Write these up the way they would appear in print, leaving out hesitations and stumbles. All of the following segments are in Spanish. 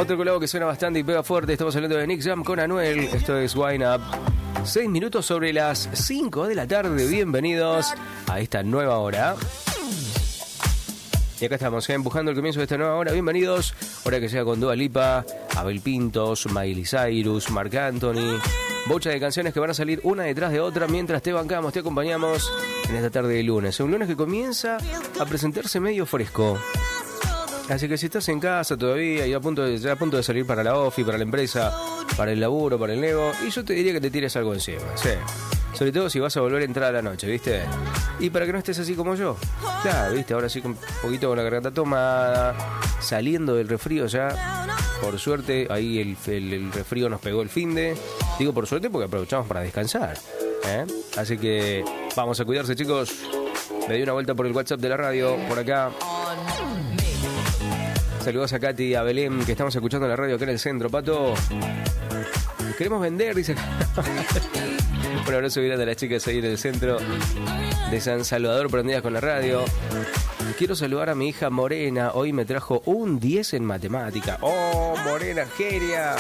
Otro colabo que suena bastante y pega fuerte. Estamos hablando de Nick Jam con Anuel. Esto es Wine Up. 6 minutos sobre las 5 de la tarde. Bienvenidos a esta nueva hora. Y acá estamos, empujando el comienzo de esta nueva hora. Bienvenidos. Hora que sea con Dua Lipa, Abel Pintos, Miley Cyrus, Marc Anthony. Bocha de canciones que van a salir una detrás de otra mientras te bancamos, te acompañamos en esta tarde de lunes. Un lunes que comienza a presentarse medio fresco. Así que si estás en casa todavía y a punto de salir para la ofi, para la empresa, para el laburo, para el nego, y yo te diría que te tires algo encima, sí. Sobre todo si vas a volver a entrar a la noche, ¿viste? Y para que no estés así como yo. Claro, ¿viste? Ahora sí con un poquito con la garganta tomada, saliendo del resfrío ya. Por suerte, ahí el resfrío nos pegó el finde. Digo por suerte porque aprovechamos para descansar, ¿eh? Así que vamos a cuidarse, chicos. Me di una vuelta por el WhatsApp de la radio, por acá. Saludos a Katy y a Belén, que estamos escuchando la radio acá en el centro. Pato, queremos vender, dice. Un abrazo grande a las chicas ahí en el centro de San Salvador, prendidas con la radio. Quiero saludar a mi hija Morena. Hoy me trajo un 10 en matemática. ¡Oh, Morena, genia!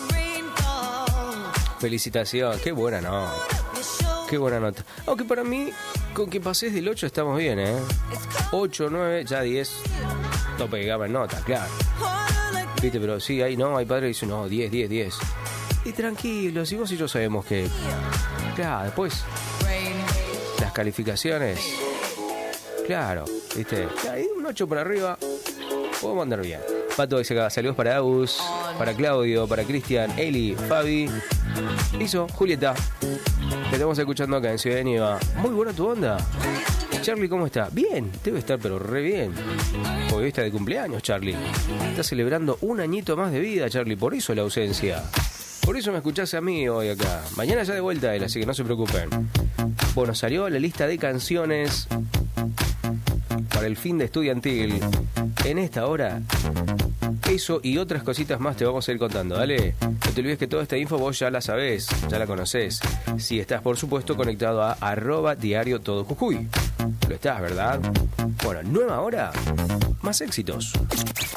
Felicitación. Qué buena nota. Qué buena nota. Aunque para mí, con que pases del 8 estamos bien, ¿eh? 8, 9, ya 10. Tope de gama en nota, claro. Viste, pero sí, ahí no, hay padres que dicen, no, 10, 10, 10. Y tranquilos, y vos y yo sabemos que... Claro, después... Las calificaciones... Claro, viste, ahí un 8 por arriba, podemos andar bien. Pato dice acá, saludos para Agus, para Claudio, para Cristian, Eli, Fabi, Iso, Julieta. Te estamos escuchando acá en Ciudad de Nieva. Muy buena tu onda. Charlie, ¿cómo está? Bien, debe estar pero re bien. Hoy está de cumpleaños, Charlie. Está celebrando un añito más de vida, Charlie, por eso la ausencia. Por eso me escuchás a mí hoy acá. Mañana ya de vuelta él, así que no se preocupen. Bueno, salió la lista de canciones para el fin de estudiantil. En esta hora, eso y otras cositas más te vamos a ir contando, ¿dale? No te olvides que toda esta info vos ya la sabés, ya la conocés. Si estás, por supuesto, conectado a @diario todo Jujuy. Lo estás, ¿verdad? Bueno, nueva hora, más éxitos.